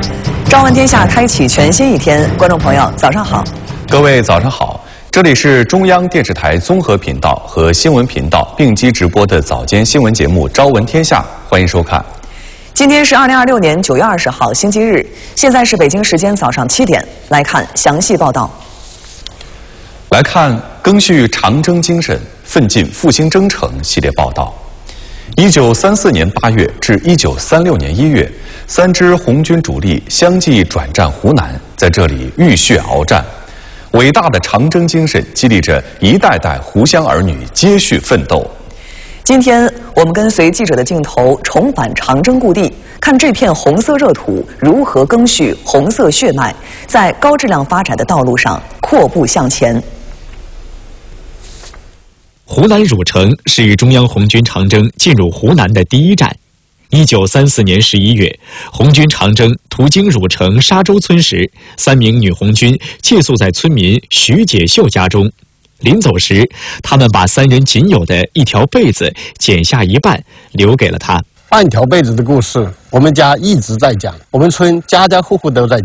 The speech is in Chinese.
朝闻天下开启全新一天，观众朋友早上好， 各位早上好，这里是中央电视台综合频道和新闻频道并机直播的早间新闻节目《朝闻天下》，欢迎收看。 今天是2026年9月20号，星期日，现在是北京时间早上7点，来看详细报道。 来看赓续长征精神，奋进复兴征程系列报道。1934年8月至1936年1月，3支红军主力相继转战湖南，在这里浴血鏖战。伟大的长征精神激励着一代代湖湘儿女接续奋斗。 今天我们跟随记者的镜头重返长征故地，看这片红色热土如何赓续红色血脉，在高质量发展的道路上阔步向前。 湖南汝城是中央红军长征进入湖南的第一站。1934年11月，红军长征途经汝城沙洲村时，3名女红军借宿在村民徐解秀家中。临走时，他们把3人仅有的一条被子剪下一半，留给了他。 半条被子的故事，我们家一直在讲，我们村家家户户都在讲。